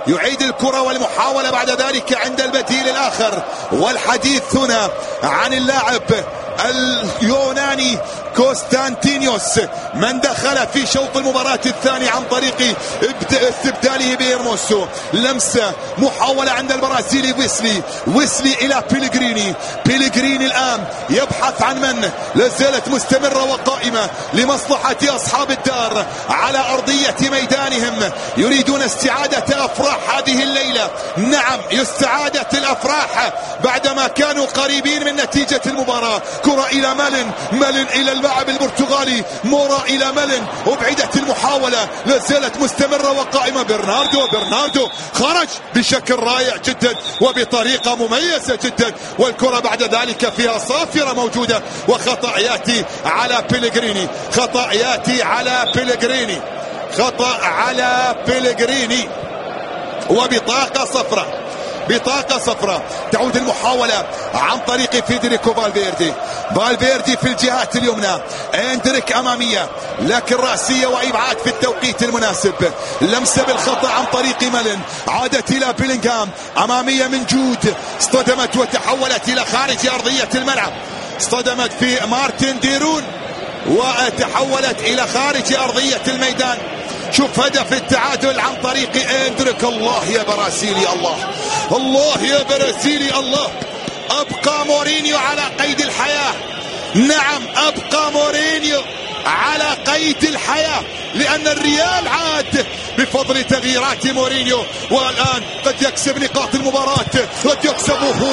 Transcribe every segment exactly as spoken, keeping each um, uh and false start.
يعيد الكرة والمحاولة بعد ذلك عند البديل الآخر. والحديث هنا عن اللاعب اليوناني كوستانتينيوس من دخل في شوط المباراة الثاني عن طريق استبداله بإرموسو. لمسة محاولة عند البرازيلي ويسلي ويسلي إلى بيلغريني. بيلغريني الآن يبحث عن من. لازالت مستمرة وقائمة لمصلحة أصحاب الدار على أرضية ميدانهم. يريدون استعادة أفراح هذه الليلة. نعم استعادة الأفراح بعدما كانوا قريبين من نتيجة المباراة. كرة إلى مالن مالن إلى اللاعب البرتغالي. مورا إلى مالن. أبعدت المحاولة لازالت مستمرة وقائمة. برناردو برناردو خرج بشكل رائع جدا وبطريقة مميزة جدا. والكرة بعد ذلك فيها صافرة موجودة وخطأ يأتي على بيلغريني. خطأ يأتي على بيلغريني. خطأ على بيلغريني وبطاقة صفراء. بطاقة صفراء. تعود المحاولة عن طريق فيدريكو فالفيردي. فالفيردي في الجهات اليمنى. اندريك أمامية لكن رأسية وإبعاد في التوقيت المناسب. لمسة بالخطأ عن طريق مالن. عادت إلى بيلينغهام. أمامية من جود. اصطدمت وتحولت إلى خارج أرضية الملعب. اصطدمت في مارتن ديرون وتحولت إلى خارج أرضية الميدان. شوف هدف التعادل عن طريق اندريك. الله يا برازيلي الله الله يا برازيلي الله. أبقى مورينيو على قيد الحياة. نعم أبقى مورينيو على قيد الحياة لأن الريال عاد بفضل تغييرات مورينيو. والآن قد يكسب نقاط المباراة. قد يكسبه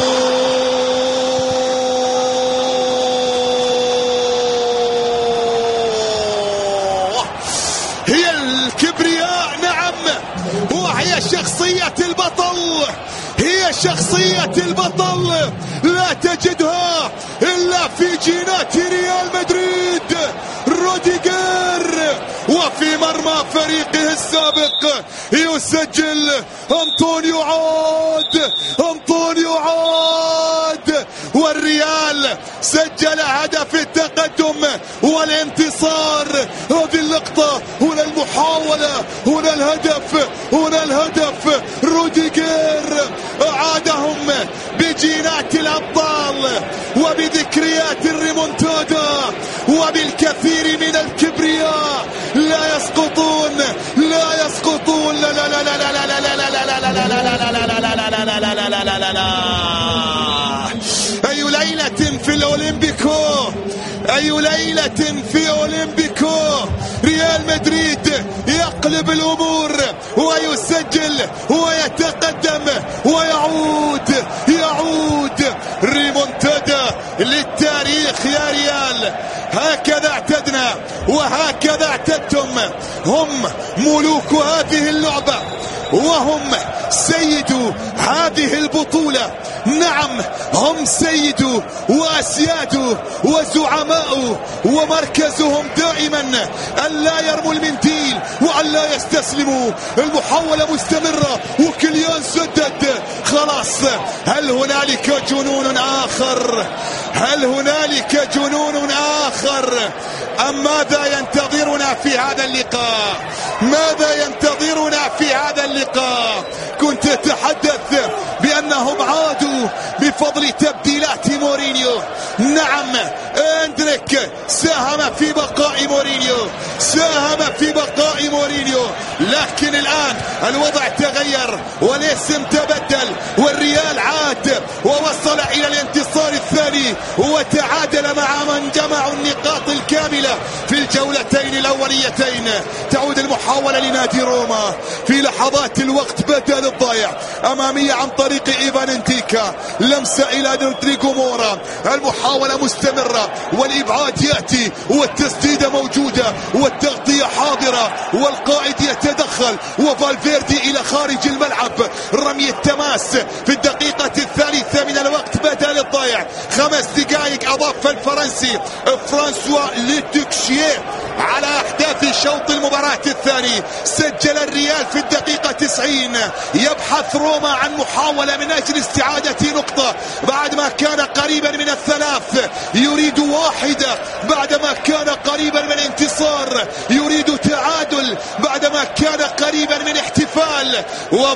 هي الكبرياء. نعم وهي شخصية البطل. هي شخصية البطل لا تجدها إلا في جينات ريال مدريد. روديجر وفي مرمى فريقه السابق يسجل أنطونيو عاد. أنطونيو عاد والريال سجل هدف التقدم والانتصار. هذه اللقطة هنا المحاولة هنا الهدف هنا الهدف. روديجر أعادهم بجينات الأبطال وبذكريات الريمونتادا وبالكثير من الكبرياء. لا يسقطون لا يسقطون لا لا لا لا لا لا لا لا لا لا لا لا لا لا. أي ليلة في الأولمبيكو. أي ليلة في أولمبيكو. ريال مدريد يقلب الأمور ويسجل ويتقدم ويعود يعود ريمونتادا للتاريخ يا ريال. هكذا اعتدنا وهكذا اعتدتم. هم ملوك هذه اللعبة وهم سيد هذه البطولة. نعم هم سيد وأسياد وزعماء ومركزهم دائما أن لا يرموا المنديل وأن لا يستسلموا. المحاولة مستمرة وكليان سدد. خلاص هل هنالك جنون آخر؟ هل هنالك جنون آخر أم ماذا ينتظرنا في هذا اللقاء؟ ماذا ينتظرنا في هذا اللقاء؟ كنت أتحدث بأنهم عادوا بفضل تبديلات مورينيو. نعم اندريك ساهم في بقاء مورينيو ساهم في بقاء مورينيو لكن الآن الوضع تغير والاسم تبدل والريال عاد ووصل إلى الانتصار الثاني وتعادل مع من جمعوا النقاط الكاملة في الجولتين الأوليتين. تعود المحاولة لنادي روما في لحظات الوقت بدل الضايع. أمامية عن طريق إيفان انتيكا. لمسة إلى رودريغو مورا. المحاولة مستمرة والإبعاد يأتي والتسديدة موجودة والتغطية حاضرة والقائد يتدخل وفالفيردي إلى خارج الملعب. رمي التماس في الدقيقة الثالثة من الوقت بدل الضايع. خمس دقائق أضاف الفرنسي فرانسوا لوتوكشيه على أحداث شوط المباراة الثاني. سجل الريال في الدقيقة تسعين. يبحث روما عن محاولة من أجل استعادة نقطة بعد ما كان قريبا من الثلاث. يريد واحدة بعدما كان قريبا من انتصار. يريد تعادل بعدما كان قريبا من احتفال.